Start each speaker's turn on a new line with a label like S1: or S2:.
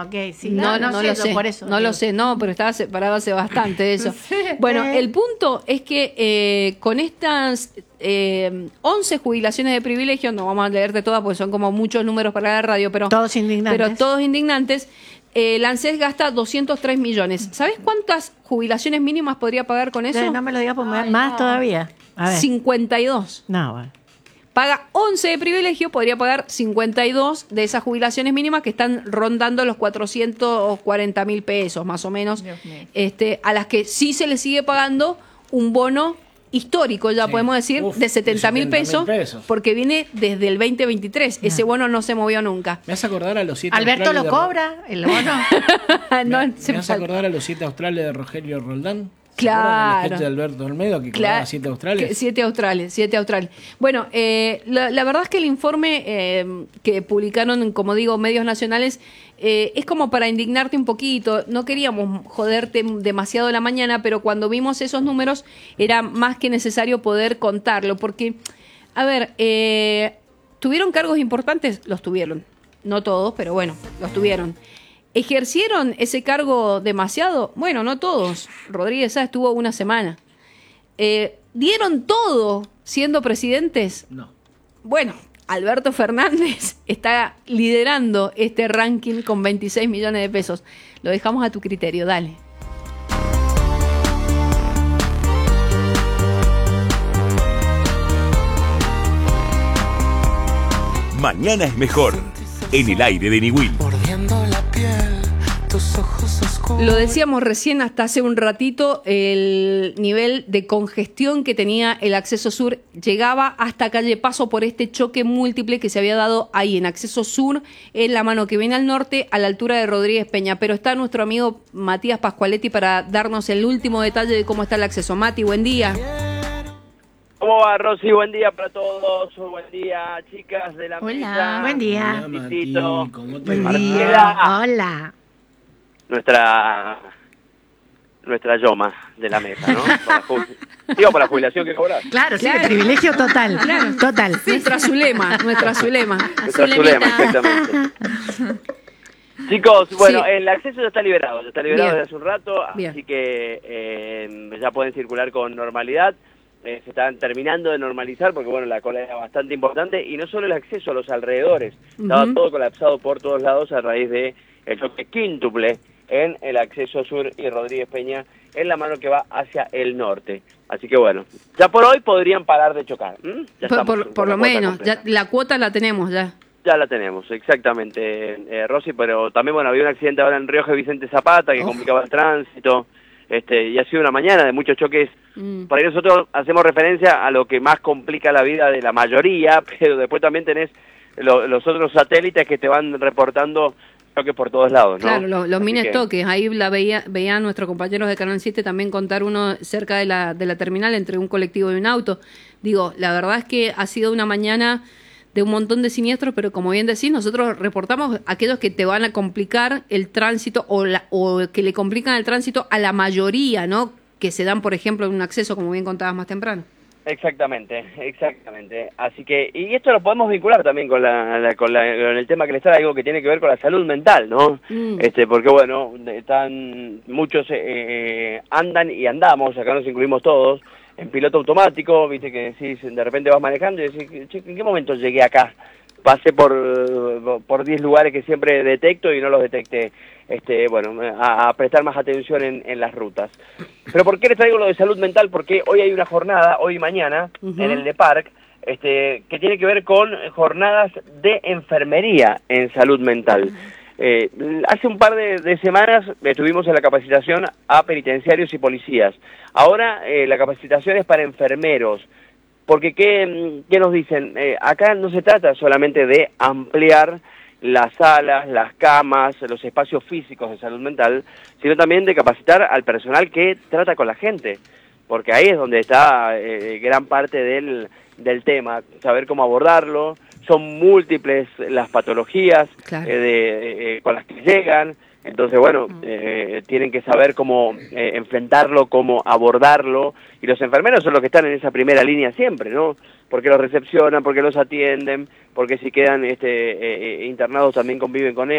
S1: ok, sí.
S2: No lo sé,
S1: por eso.
S2: no lo sé, no, pero estaba separado hace bastante de eso. Bueno, el punto es que con estas 11 jubilaciones de privilegio, no vamos a leerte todas porque son como muchos números para la radio, pero
S1: todos indignantes.
S2: La ANSES gasta 203 millones. ¿Sabés cuántas jubilaciones mínimas podría pagar con eso?
S1: No me lo digas porque me dan más todavía. A ver.
S2: 52.
S1: No, bueno.
S2: Paga 11 de privilegio, podría pagar 52 de esas jubilaciones mínimas que están rondando los 440.000 pesos, más o menos, a las que sí se les sigue pagando un bono histórico, ya podemos decir, de 70.000 pesos, porque viene desde el 2023. Ese bono no se movió nunca.
S3: Me hace acordar a los 7
S1: ¿Alberto lo cobra, el bono?
S3: me hace acordar a los 7 australes de Rogelio Roldán.
S2: Claro.
S3: El sketch de Alberto Olmedo que cobraba 7 australes.
S2: 7 australes. Bueno, la verdad es que el informe que publicaron, como digo, medios nacionales, es como para indignarte un poquito. No queríamos joderte demasiado la mañana, pero cuando vimos esos números era más que necesario poder contarlo. Porque, a ver, ¿tuvieron cargos importantes? Los tuvieron. No todos, pero bueno, los tuvieron. ¿Ejercieron ese cargo demasiado? Bueno, no todos. Rodríguez Sá estuvo una semana. ¿Dieron todo siendo presidentes?
S3: No.
S2: Bueno, Alberto Fernández está liderando este ranking con 26 millones de pesos. Lo dejamos a tu criterio, dale.
S4: Mañana es mejor. En el aire de Niwil.
S2: Lo decíamos recién, hasta hace un ratito, el nivel de congestión que tenía el acceso sur llegaba hasta calle Paso por este choque múltiple que se había dado ahí en acceso sur, en la mano que viene al norte, a la altura de Rodríguez Peña. Pero está nuestro amigo Matías Pascualetti para darnos el último detalle de cómo está el acceso. Mati, buen día.
S5: ¿Cómo va, Rosy? Buen día para todos. Buen día, chicas de la mesa.
S1: Hola, buen día.
S3: Buen día.
S1: Buen día. Hola.
S5: Nuestra Yoma de la mesa, ¿no? Para la jubilación que cobrar.
S1: Claro, sí, el privilegio total. Claro. Total.
S2: Nuestra Zulema.
S5: Nuestra Zulema, exactamente. Chicos, bueno, el acceso ya está liberado desde hace un rato, así que ya pueden circular con normalidad. Se están terminando de normalizar porque, bueno, la cola era bastante importante y no solo el acceso a los alrededores, estaba todo colapsado por todos lados a raíz de el choque quíntuple en el acceso sur y Rodríguez Peña en la mano que va hacia el norte. Así que bueno, ya por hoy podrían parar de chocar. Ya
S2: por lo menos, ya, la cuota la tenemos ya.
S5: Ya la tenemos, exactamente, Rosy, pero también, bueno, había un accidente ahora en Rioja Vicente Zapata que complicaba el tránsito. Y ha sido una mañana de muchos choques. Por ahí nosotros hacemos referencia a lo que más complica la vida de la mayoría, pero después también tenés los otros satélites que te van reportando choques por todos lados, ¿no?
S2: Claro, los mini toques. Ahí veía nuestros compañeros de Canal 7 también contar uno cerca de la terminal entre un colectivo y un auto. Digo, la verdad es que ha sido una mañana de un montón de siniestros, pero como bien decís, nosotros reportamos aquellos que te van a complicar el tránsito o que le complican el tránsito a la mayoría, ¿no? Que se dan, por ejemplo, en un acceso, como bien contabas más temprano.
S5: Exactamente. Así que, y esto lo podemos vincular también con el tema que les trae, algo que tiene que ver con la salud mental, ¿no? Porque, bueno, muchos andan y andamos, acá nos incluimos todos, en piloto automático, viste que decís, de repente vas manejando y decís, che, ¿en qué momento llegué acá? Pasé por 10 lugares que siempre detecto y no los detecté. A prestar más atención en las rutas. Pero ¿por qué les traigo lo de salud mental? Porque hoy hay una jornada, hoy y mañana, en el DEPARC, que tiene que ver con jornadas de enfermería en salud mental. Hace un par de semanas estuvimos en la capacitación a penitenciarios y policías. Ahora la capacitación es para enfermeros. Porque, ¿qué nos dicen? Acá no se trata solamente de ampliar las salas, las camas, los espacios físicos de salud mental, sino también de capacitar al personal que trata con la gente. Porque ahí es donde está gran parte del tema, saber cómo abordarlo. Son múltiples las patologías con las que llegan. Entonces, bueno, tienen que saber cómo enfrentarlo, cómo abordarlo, y los enfermeros son los que están en esa primera línea siempre, ¿no? Porque los recepcionan, porque los atienden, porque si quedan internados también conviven con ellos.